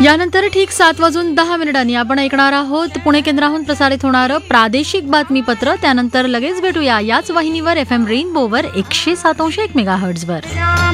यानंतर ठीक 7:10 आपण ऐकणार आहोत पुणे केंद्राहून प्रसारित होणारं प्रादेशिक बातमीपत्र. त्यानंतर लगेच भेटूया याच वाहिनीवर FM रेनबोवर 107.1 मेगाहर्ट्झवर.